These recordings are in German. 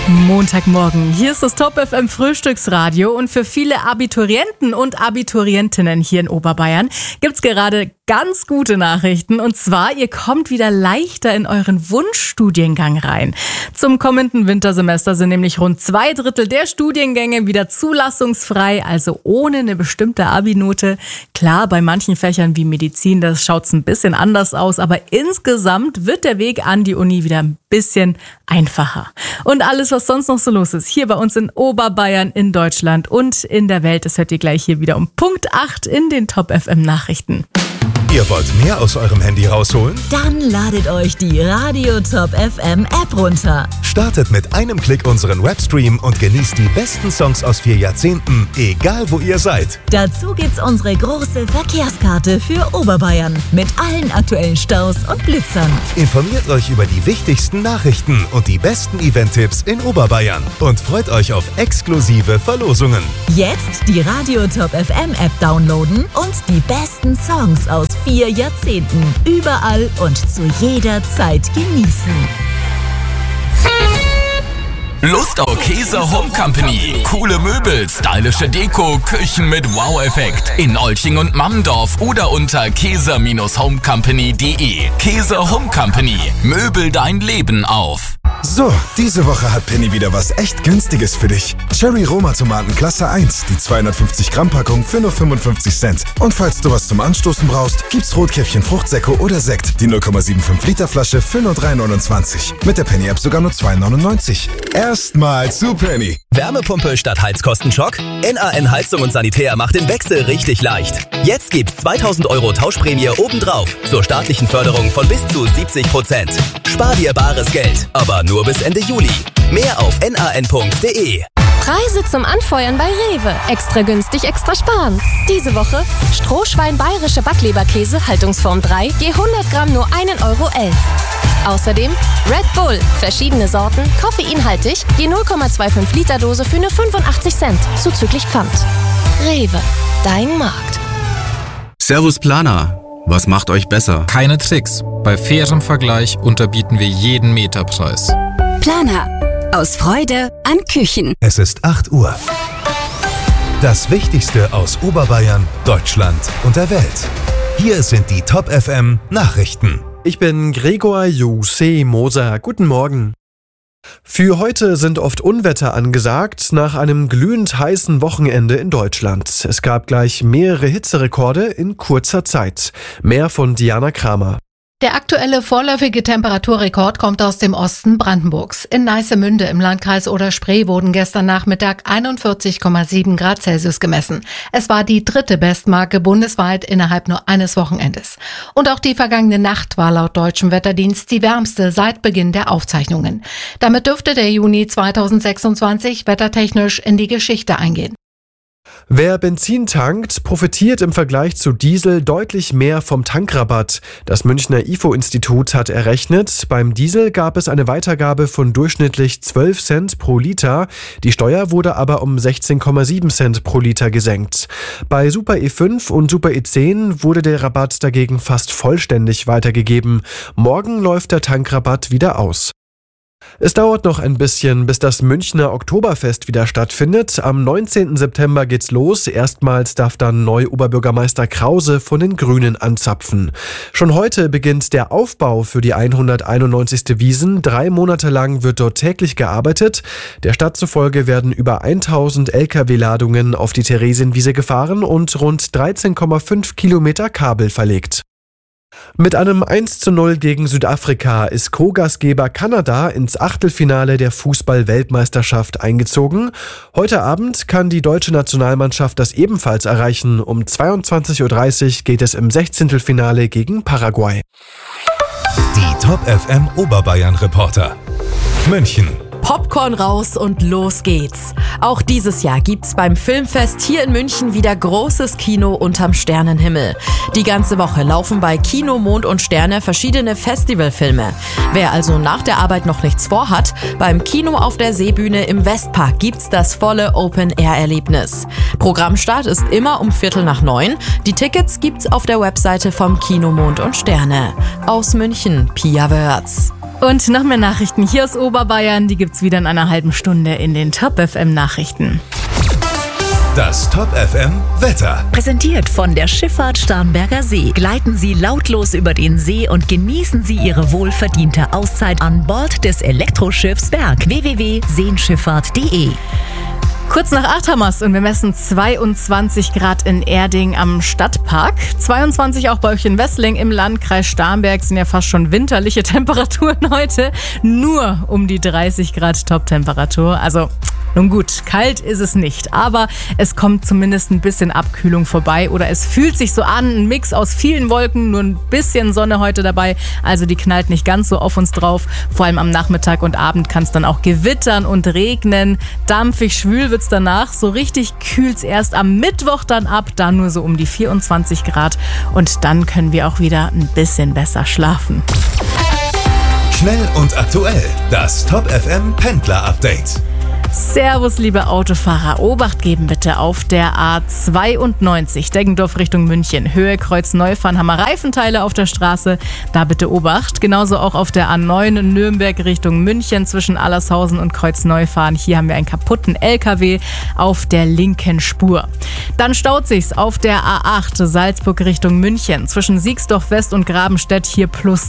Montagmorgen. Hier ist das Top FM Frühstücksradio und für viele Abiturienten und Abiturientinnen hier in Oberbayern gibt's gerade ganz gute Nachrichten. Und zwar, ihr kommt wieder leichter in euren Wunschstudiengang rein. Zum kommenden Wintersemester sind nämlich rund 2/3 der Studiengänge wieder zulassungsfrei, also ohne eine bestimmte Abi-Note. Klar, bei manchen Fächern wie Medizin, das schaut's ein bisschen anders aus, aber insgesamt wird der Weg an die Uni wieder ein bisschen einfacher. Und alles, was sonst noch so los ist, hier bei uns in Oberbayern, in Deutschland und in der Welt, das hört ihr gleich hier wieder um Punkt 8 in den Top FM Nachrichten. Ihr wollt mehr aus eurem Handy rausholen? Dann ladet euch die Radio Top FM App runter. Startet mit einem Klick unseren Webstream und genießt die besten Songs aus 4 Jahrzehnten, egal wo ihr seid. Dazu gibt's unsere große Verkehrskarte für Oberbayern mit allen aktuellen Staus und Blitzern. Informiert euch über die wichtigsten Nachrichten und die besten Event-Tipps in Oberbayern und freut euch auf exklusive Verlosungen. Jetzt die Radio Top FM App downloaden und die besten Songs aus 4 Jahrzehnten überall und zu jeder Zeit genießen. Lust auf Käse Home Company. Coole Möbel, stylische Deko, Küchen mit Wow-Effekt. In Olching und Mammendorf oder unter käse-homecompany.de. Käse Home Company. Möbel dein Leben auf. So, diese Woche hat Penny wieder was echt Günstiges für dich. Cherry Roma Tomaten Klasse 1, die 250 Gramm Packung für nur 55 Cent. Und falls du was zum Anstoßen brauchst, gibt's Rotkäppchen Fruchtsäcke oder Sekt, die 0,75 Liter Flasche für nur 3,29. Mit der Penny App sogar nur 2,99. Erstmal zu Penny. Wärmepumpe statt Heizkostenschock? NAN Heizung und Sanitär macht den Wechsel richtig leicht. Jetzt gibt's 2.000 € Tauschprämie obendrauf zur staatlichen Förderung von bis zu 70%. Spar dir bares Geld, aber nur bis Ende Juli. Mehr auf nan.de. Preise zum Anfeuern bei Rewe. Extra günstig, extra sparen. Diese Woche Strohschwein bayerische Backleberkäse, Haltungsform 3, je 100 Gramm nur 1,11 €. Außerdem Red Bull, verschiedene Sorten, koffeinhaltig, je 0,25 Liter Dose für nur 85 Cent, zuzüglich Pfand. Rewe, dein Markt. Servus Planer, was macht euch besser? Keine Tricks. Bei fairem Vergleich unterbieten wir jeden Meterpreis. Planer. Aus Freude an Küchen. Es ist 8 Uhr. Das Wichtigste aus Oberbayern, Deutschland und der Welt. Hier sind die Top FM Nachrichten. Ich bin Gregor Juse Moser. Guten Morgen. Für heute sind oft Unwetter angesagt, nach einem glühend heißen Wochenende in Deutschland. Es gab gleich mehrere Hitzerekorde in kurzer Zeit. Mehr von Diana Kramer. Der aktuelle vorläufige Temperaturrekord kommt aus dem Osten Brandenburgs. In Neissemünde im Landkreis Oder-Spree wurden gestern Nachmittag 41,7 Grad Celsius gemessen. Es war die 3. Bestmarke bundesweit innerhalb nur eines Wochenendes. Und auch die vergangene Nacht war laut deutschem Wetterdienst die wärmste seit Beginn der Aufzeichnungen. Damit dürfte der Juni 2026 wettertechnisch in die Geschichte eingehen. Wer Benzin tankt, profitiert im Vergleich zu Diesel deutlich mehr vom Tankrabatt. Das Münchner IFO-Institut hat errechnet, beim Diesel gab es eine Weitergabe von durchschnittlich 12 Cent pro Liter. Die Steuer wurde aber um 16,7 Cent pro Liter gesenkt. Bei Super E5 und Super E10 wurde der Rabatt dagegen fast vollständig weitergegeben. Morgen läuft der Tankrabatt wieder aus. Es dauert noch ein bisschen, bis das Münchner Oktoberfest wieder stattfindet. Am 19. September geht's los. Erstmals darf dann Neu-Oberbürgermeister Krause von den Grünen anzapfen. Schon heute beginnt der Aufbau für die 191. Wiesn. 3 Monate lang wird dort täglich gearbeitet. Der Stadt zufolge werden über 1000 Lkw-Ladungen auf die Theresienwiese gefahren und rund 13,5 Kilometer Kabel verlegt. Mit einem 1:0 gegen Südafrika ist Co-Gastgeber Kanada ins Achtelfinale der Fußball-Weltmeisterschaft eingezogen. Heute Abend kann die deutsche Nationalmannschaft das ebenfalls erreichen. Um 22:30 Uhr geht es im 16. gegen Paraguay. Die Top FM Oberbayern Reporter. München. Popcorn raus und los geht's. Auch dieses Jahr gibt's beim Filmfest hier in München wieder großes Kino unterm Sternenhimmel. Die ganze Woche laufen bei Kino, Mond und Sterne verschiedene Festivalfilme. Wer also nach der Arbeit noch nichts vorhat, beim Kino auf der Seebühne im Westpark gibt's das volle Open-Air-Erlebnis. Programmstart ist immer um 8:45. Die Tickets gibt's auf der Webseite vom Kino, Mond und Sterne. Aus München, Pia Wörz. Und noch mehr Nachrichten hier aus Oberbayern, die gibt's wieder in einer halben Stunde in den Top FM Nachrichten. Das Top FM Wetter. Präsentiert von der Schifffahrt Starnberger See. Gleiten Sie lautlos über den See und genießen Sie Ihre wohlverdiente Auszeit an Bord des Elektroschiffs Berg. www.seenschifffahrt.de. Kurz nach 8 haben wir's und wir messen 22 Grad in Erding am Stadtpark. 22 auch bei euch in Wessling im Landkreis Starnberg, sind ja fast schon winterliche Temperaturen heute. Nur um die 30 Grad Top-Temperatur. Also nun gut, kalt ist es nicht, aber es kommt zumindest ein bisschen Abkühlung vorbei oder es fühlt sich so an, ein Mix aus vielen Wolken, nur ein bisschen Sonne heute dabei, also die knallt nicht ganz so auf uns drauf. Vor allem am Nachmittag und Abend kann es dann auch gewittern und regnen. Dampfig, schwül wird's danach, so richtig kühlt's erst am Mittwoch dann ab, da nur so um die 24 Grad und dann können wir auch wieder ein bisschen besser schlafen. Schnell und aktuell, das Top FM Pendler Update. Servus, liebe Autofahrer. Obacht geben bitte auf der A92 Deggendorf Richtung München. Höhe Kreuzneufahren, haben wir Reifenteile auf der Straße. Da bitte Obacht. Genauso auch auf der A9 Nürnberg Richtung München zwischen Allershausen und Kreuzneufahren. Hier haben wir einen kaputten LKW auf der linken Spur. Dann staut sich's auf der A8 Salzburg Richtung München zwischen Siegsdorf West und Grabenstedt. Hier plus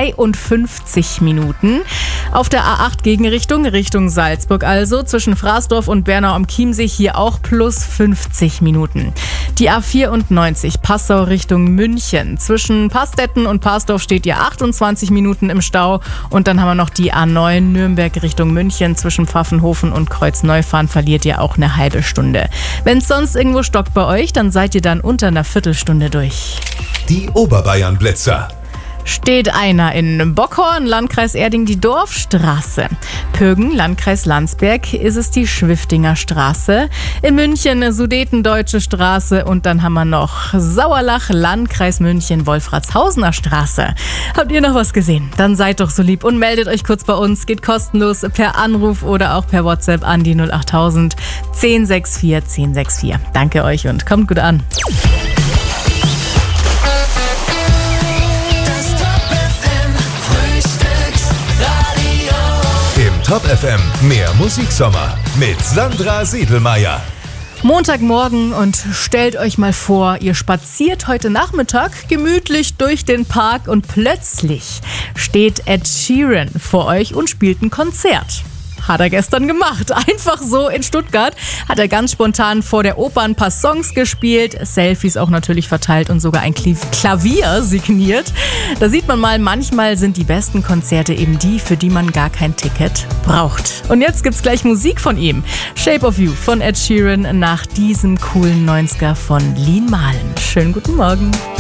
52 Minuten. Auf der A8 Gegenrichtung Richtung Salzburg also zwischen Fraßdorf und Bernau am Chiemsee hier auch plus 50 Minuten. Die A94 Passau Richtung München. Zwischen Pastetten und Parsdorf steht ihr 28 Minuten im Stau. Und dann haben wir noch die A9 Nürnberg Richtung München. Zwischen Pfaffenhofen und Kreuzneufahren verliert ihr auch eine halbe Stunde. Wenn es sonst irgendwo stockt bei euch, dann seid ihr dann unter einer Viertelstunde durch. Die Oberbayern-Blitzer. Steht einer in Bockhorn, Landkreis Erding, die Dorfstraße. Pürgen, Landkreis Landsberg, ist es die Schwiftinger Straße. In München Sudetendeutsche Straße und dann haben wir noch Sauerlach, Landkreis München, Wolfratshausener Straße. Habt ihr noch was gesehen? Dann seid doch so lieb und meldet euch kurz bei uns. Geht kostenlos per Anruf oder auch per WhatsApp an die 08000 1064 1064. Danke euch und kommt gut an. Top FM, mehr Musiksommer mit Sandra Siedelmeier. Montagmorgen und stellt euch mal vor, ihr spaziert heute Nachmittag gemütlich durch den Park und plötzlich steht Ed Sheeran vor euch und spielt ein Konzert. Hat er gestern gemacht. Einfach so in Stuttgart hat er ganz spontan vor der Oper ein paar Songs gespielt, Selfies auch natürlich verteilt und sogar ein Klavier signiert. Da sieht man mal, manchmal sind die besten Konzerte eben die, für die man gar kein Ticket braucht. Und jetzt gibt's gleich Musik von ihm. Shape of You von Ed Sheeran nach diesem coolen 90er von Lin Mahlen. Schönen guten Morgen.